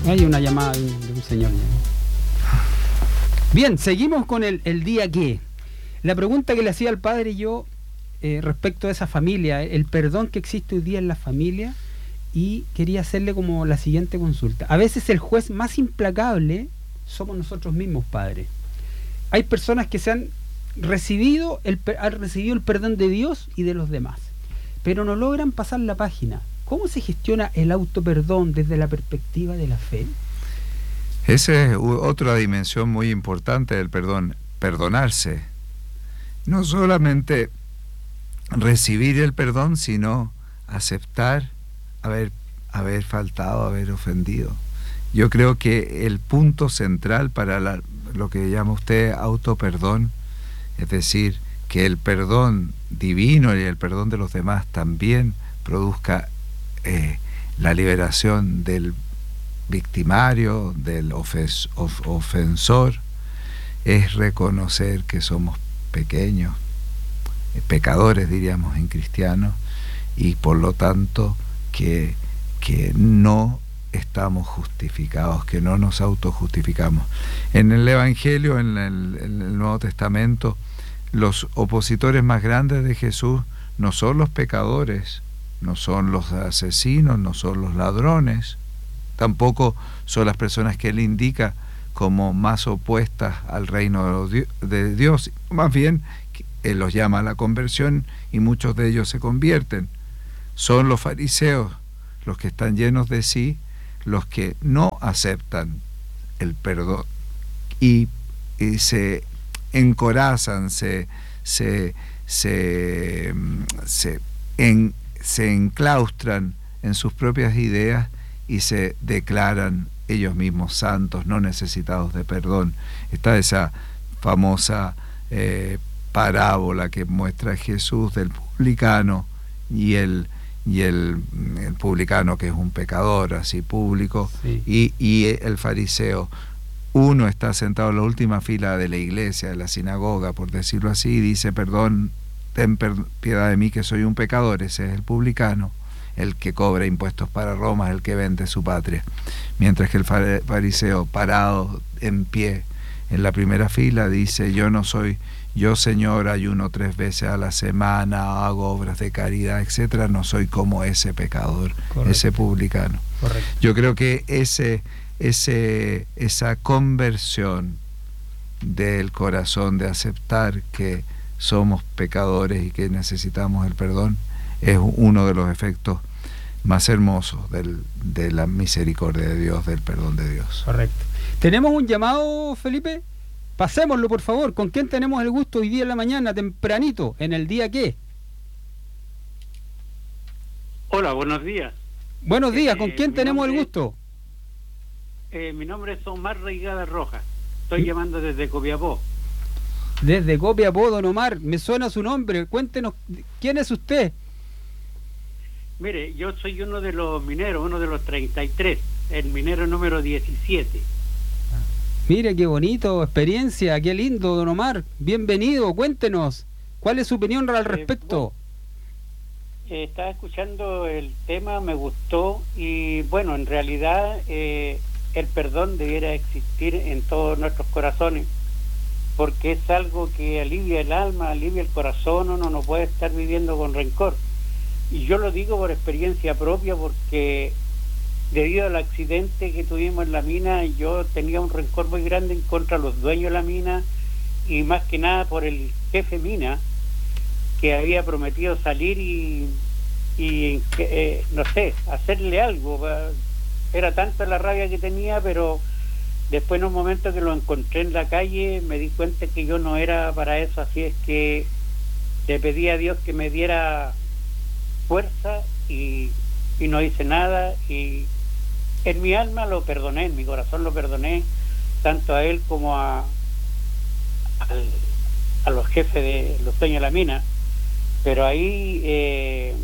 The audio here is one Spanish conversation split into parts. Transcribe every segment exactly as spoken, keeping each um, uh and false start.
Hay una llamada de un, de un señor. Bien, seguimos con el, el día que. La pregunta que le hacía al padre y yo eh, respecto a esa familia, el perdón que existe hoy día en la familia, y quería hacerle como la siguiente consulta. A veces el juez más implacable somos nosotros mismos, padre. Hay personas que se han recibido el, han recibido el perdón de Dios y de los demás, pero no logran pasar la página. ¿Cómo se gestiona el autoperdón desde la perspectiva de la fe? Esa es otra dimensión muy importante del perdón, perdonarse. No solamente recibir el perdón, sino aceptar haber, haber faltado, haber ofendido. Yo creo que el punto central para la, lo que llama usted autoperdón, es decir, que el perdón divino y el perdón de los demás también produzca eh, la liberación del victimario, del ofes, of, ofensor, es reconocer que somos pequeños, eh, pecadores diríamos en cristiano, y por lo tanto que, que no estamos justificados, que no nos autojustificamos. En el Evangelio, en el, en el Nuevo Testamento, los opositores más grandes de Jesús no son los pecadores, no son los asesinos, no son los ladrones, tampoco son las personas que él indica como más opuestas al reino de Dios. Más bien, él los llama a la conversión y muchos de ellos se convierten. Son los fariseos, los que están llenos de sí, los que no aceptan el perdón y, y se encorazan, se, se, se, se, en, se enclaustran en sus propias ideas y se declaran ellos mismos santos, no necesitados de perdón. Está esa famosa eh, parábola que muestra Jesús del publicano y el y el, el publicano, que es un pecador así público, sí. y, y el fariseo. Uno está sentado en la última fila de la iglesia, de la sinagoga, por decirlo así, y dice: perdón, ten piedad de mí que soy un pecador. Ese es el publicano, el que cobra impuestos para Roma, el que vende su patria. Mientras que el fariseo, parado en pie en la primera fila, dice: yo no soy, yo Señor ayuno tres veces a la semana, hago obras de caridad, etcétera, no soy como ese pecador, correcto, ese publicano. Correcto. Yo creo que ese, ese, esa conversión del corazón de aceptar que somos pecadores y que necesitamos el perdón es uno de los efectos más hermosos del, de la misericordia de Dios, del perdón de Dios. Correcto. ¿Tenemos un llamado, Felipe? Pasémoslo, por favor. ¿Con quién tenemos el gusto hoy día en la mañana, tempranito, en el día qué? Hola, buenos días. Buenos días, ¿con eh, quién tenemos nombre, el gusto? Eh, mi nombre es Omar Reigada Rojas. Estoy ¿Mm? llamando desde Copiapó. Desde Copiapó, don Omar. Me suena su nombre. Cuéntenos, ¿quién es usted? Mire, yo soy uno de los mineros, uno de los treinta y tres, el minero número diecisiete. Mire, qué bonito, experiencia, qué lindo, don Omar. Bienvenido, cuéntenos. ¿Cuál es su opinión al respecto? Eh, bueno, eh, estaba escuchando el tema, me gustó, y bueno, en realidad eh, el perdón debiera existir en todos nuestros corazones, porque es algo que alivia el alma, alivia el corazón. Uno no puede estar viviendo con rencor. Y yo lo digo por experiencia propia, porque debido al accidente que tuvimos en la mina, yo tenía un rencor muy grande en contra de los dueños de la mina, y más que nada por el jefe mina, que había prometido salir y, y eh, no sé, hacerle algo. Era tanta la rabia que tenía, pero después en un momento que lo encontré en la calle me di cuenta que yo no era para eso, así es que le pedí a Dios que me diera fuerza y, y no hice nada, y en mi alma lo perdoné, en mi corazón lo perdoné, tanto a él como a, a, a los jefes de los dueños de la mina. Pero ahí eh,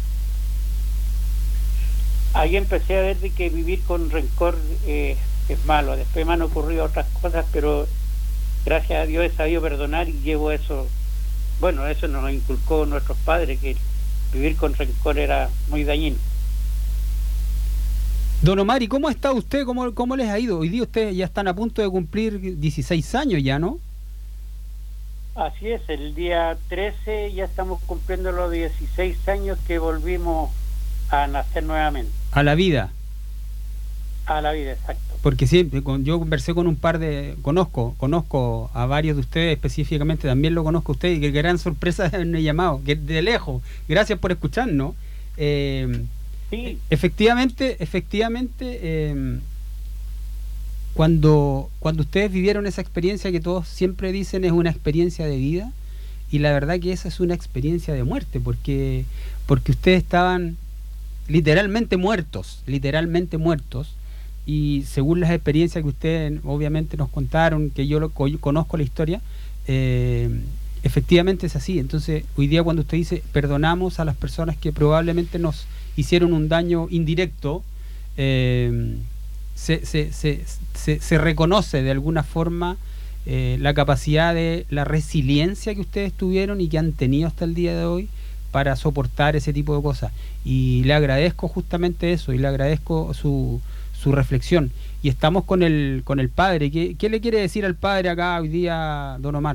ahí empecé a ver de que vivir con rencor eh, es malo. Después me han ocurrido otras cosas, pero gracias a Dios he sabido perdonar y llevo eso. Bueno, eso nos inculcó nuestros padres, que vivir con rencor era muy dañino. Don Omar, ¿y cómo está usted? ¿Cómo, cómo les ha ido? Hoy día ustedes ya están a punto de cumplir dieciséis años ya, ¿no? Así es, el día trece ya estamos cumpliendo los dieciséis años que volvimos a nacer nuevamente. A la vida. A la vida, exacto. Porque sí, yo conversé con un par de... Conozco, conozco a varios de ustedes específicamente, también lo conozco a ustedes, y qué gran sorpresa de haberme llamado, que de lejos. Gracias por escucharnos. Eh, sí. Efectivamente, efectivamente, eh, cuando, cuando ustedes vivieron esa experiencia que todos siempre dicen es una experiencia de vida, y la verdad que esa es una experiencia de muerte, porque, porque ustedes estaban literalmente muertos, literalmente muertos, y según las experiencias que ustedes obviamente nos contaron, que yo, lo, yo conozco la historia, eh, efectivamente es así. Entonces hoy día cuando usted dice perdonamos a las personas que probablemente nos hicieron un daño indirecto, eh, se, se, se, se, se reconoce de alguna forma eh, la capacidad de la resiliencia que ustedes tuvieron y que han tenido hasta el día de hoy para soportar ese tipo de cosas, y le agradezco justamente eso, y le agradezco su, su reflexión. Y estamos con el con el padre. ¿Qué, qué le quiere decir al padre acá hoy día, don Omar?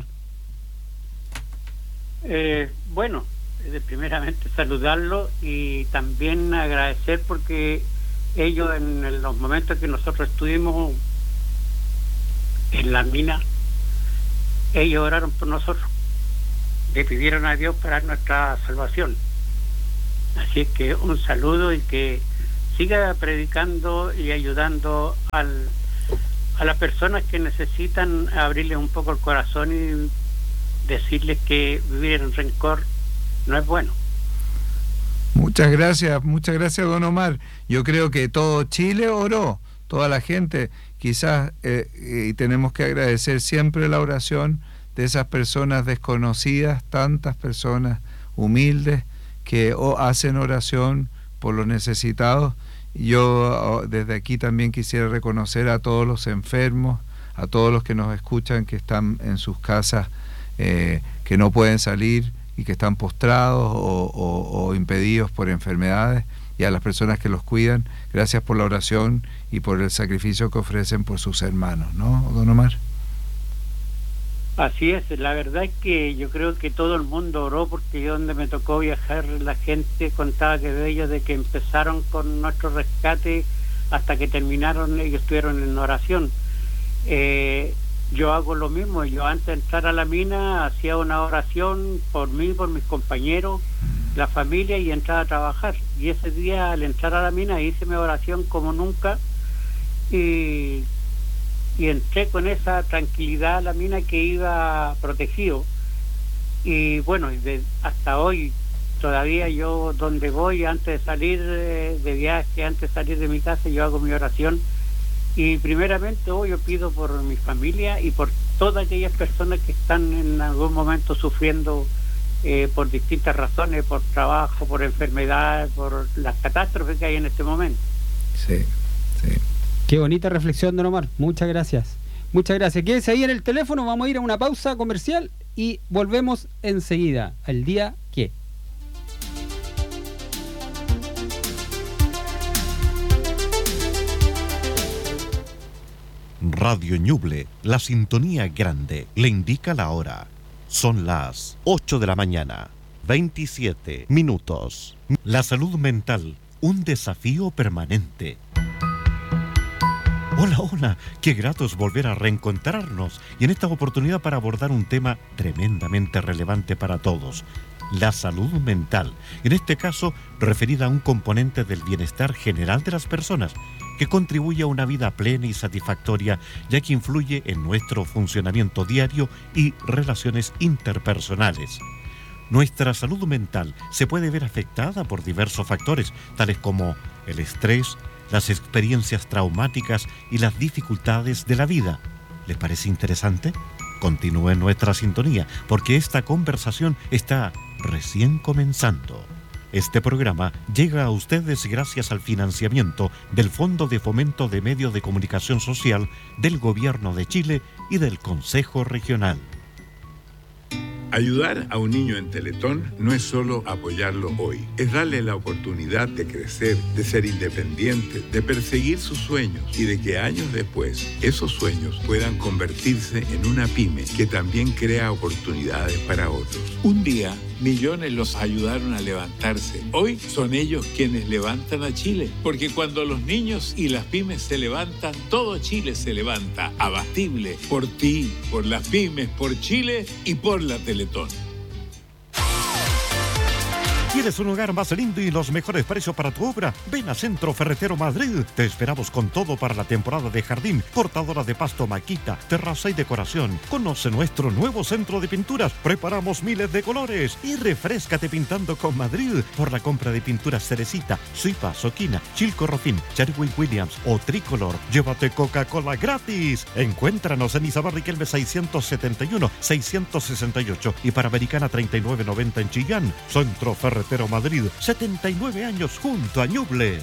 Eh, bueno, primeramente saludarlo y también agradecer, porque ellos en los momentos que nosotros estuvimos en la mina, ellos oraron por nosotros, le pidieron a Dios para nuestra salvación. Así es que un saludo, y que siga predicando y ayudando al, a las personas que necesitan abrirles un poco el corazón y decirles que vivir en rencor no es bueno. Muchas gracias, muchas gracias, don Omar. Yo creo que todo Chile oró, toda la gente, quizás, eh, y tenemos que agradecer siempre la oración de esas personas desconocidas, tantas personas humildes que oh, hacen oración por los necesitados. Yo oh, desde aquí también quisiera reconocer a todos los enfermos, a todos los que nos escuchan, que están en sus casas, eh, que no pueden salir y que están postrados o, o, o impedidos por enfermedades, y a las personas que los cuidan. Gracias por la oración y por el sacrificio que ofrecen por sus hermanos, ¿no, don Omar? Así es, la verdad es que yo creo que todo el mundo oró, porque yo donde me tocó viajar, la gente contaba que de ellos, de que empezaron con nuestro rescate hasta que terminaron, ellos estuvieron en oración. Eh, yo hago lo mismo, yo antes de entrar a la mina hacía una oración por mí, por mis compañeros, la familia, y entraba a trabajar. Y ese día al entrar a la mina hice mi oración como nunca, y... y entré con esa tranquilidad a la mina, que iba protegido. Y bueno, de, hasta hoy todavía yo donde voy, antes de salir de, de viaje, antes de salir de mi casa, yo hago mi oración, y primeramente hoy yo pido por mi familia y por todas aquellas personas que están en algún momento sufriendo eh, por distintas razones, por trabajo, por enfermedad, por las catástrofes que hay en este momento. Sí, sí. Qué bonita reflexión, don Omar. Muchas gracias. Muchas gracias. Quédese ahí en el teléfono, vamos a ir a una pausa comercial y volvemos enseguida al día que. Radio Ñuble, la sintonía grande, le indica la hora. Son las ocho de la mañana, veintisiete minutos. La salud mental, un desafío permanente. Hola, hola, qué grato es volver a reencontrarnos, y en esta oportunidad para abordar un tema tremendamente relevante para todos, la salud mental, en este caso referida a un componente del bienestar general de las personas, que contribuye a una vida plena y satisfactoria, ya que influye en nuestro funcionamiento diario y relaciones interpersonales. Nuestra salud mental se puede ver afectada por diversos factores, tales como el estrés, las experiencias traumáticas y las dificultades de la vida. ¿Les parece interesante? Continúe en nuestra sintonía, porque esta conversación está recién comenzando. Este programa llega a ustedes gracias al financiamiento del Fondo de Fomento de Medios de Comunicación Social del Gobierno de Chile y del Consejo Regional. Ayudar a un niño en Teletón no es solo apoyarlo hoy, es darle la oportunidad de crecer, de ser independiente, de perseguir sus sueños y de que años después esos sueños puedan convertirse en una pyme que también crea oportunidades para otros. Un día, millones los ayudaron a levantarse. Hoy son ellos quienes levantan a Chile, porque cuando los niños y las pymes se levantan, todo Chile se levanta. Abatible, por ti, por las pymes, por Chile y por la Teletón. ¿Quieres un lugar más lindo y los mejores precios para tu obra? Ven a Centro Ferretero Madrid. Te esperamos con todo para la temporada de jardín, cortadora de pasto, maquita, terraza y decoración. Conoce nuestro nuevo centro de pinturas. Preparamos miles de colores y refréscate pintando con Madrid. Por la compra de pinturas Cerecita, Suipa, Soquina, Chilco Rofin, Sherwin Williams o Tricolor, llévate Coca-Cola gratis. Encuéntranos en Isabel Riquelme seiscientos setenta y uno, seiscientos sesenta y ocho y para Americana treinta y nueve noventa en Chillán. Centro Ferretero Madrid, setenta y nueve años junto a Ñuble.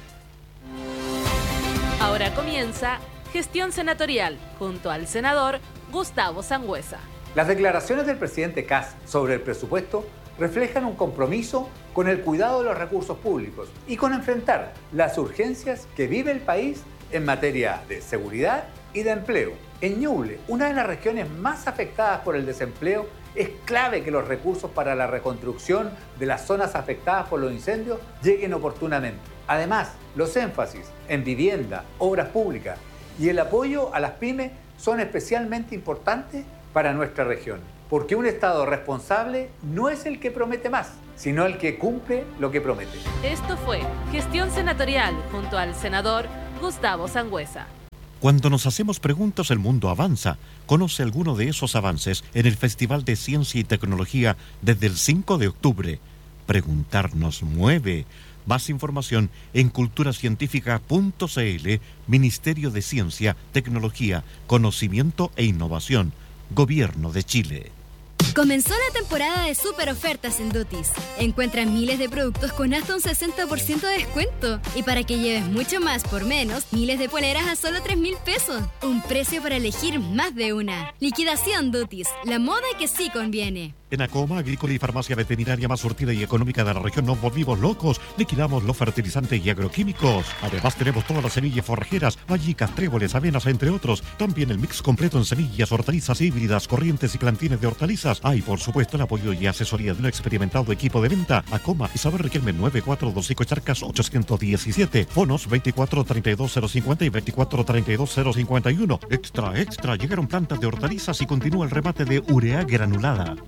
Ahora comienza Gestión Senatorial junto al senador Gustavo Sangüesa. Las declaraciones del presidente Kast sobre el presupuesto reflejan un compromiso con el cuidado de los recursos públicos y con enfrentar las urgencias que vive el país en materia de seguridad y de empleo. En Ñuble, una de las regiones más afectadas por el desempleo, es clave que los recursos para la reconstrucción de las zonas afectadas por los incendios lleguen oportunamente. Además, los énfasis en vivienda, obras públicas y el apoyo a las pymes son especialmente importantes para nuestra región, porque un Estado responsable no es el que promete más, sino el que cumple lo que promete. Esto fue Gestión Senatorial junto al senador Gustavo Sangüesa. Cuando nos hacemos preguntas, el mundo avanza. Conoce alguno de esos avances en el Festival de Ciencia y Tecnología desde el cinco de octubre. Preguntar nos mueve. Más información en culturacientífica punto c l, Ministerio de Ciencia, Tecnología, Conocimiento e Innovación, Gobierno de Chile. Comenzó la temporada de super ofertas en Dutis. Encuentra miles de productos con hasta un sesenta por ciento de descuento. Y para que lleves mucho más por menos, miles de poleras a solo tres mil pesos. Un precio para elegir más de una. Liquidación Dutis, la moda que sí conviene. En Acoma, Agrícola y Farmacia Veterinaria más surtida y económica de la región, nos volvimos locos. Liquidamos los fertilizantes y agroquímicos. Además, tenemos todas las semillas forrajeras, vallicas, tréboles, avenas, entre otros. También el mix completo en semillas, hortalizas híbridas, corrientes y plantines de hortalizas. Ah, y por supuesto el apoyo y asesoría de un experimentado equipo de venta. Acoma, Isabel Riquelme nueve cuatro dos cinco Charcas ochocientos diecisiete. Fonos veinticuatro treinta y dos cero cincuenta y veinticuatro treinta y dos cero cincuenta y uno. Extra, extra, llegaron plantas de hortalizas y continúa el remate de urea granulada.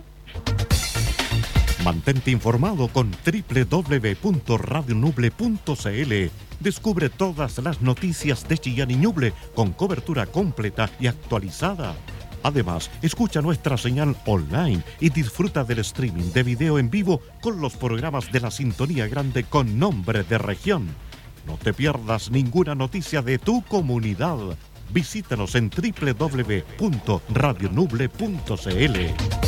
Mantente informado con doble u doble u doble u punto radio nuble punto c l. Descubre todas las noticias de Chillán y Ñuble con cobertura completa y actualizada. Además, escucha nuestra señal online y disfruta del streaming de video en vivo con los programas de la Sintonía Grande con nombre de región. No te pierdas ninguna noticia de tu comunidad. Visítanos en doble u doble u doble u punto radio nuble punto c l.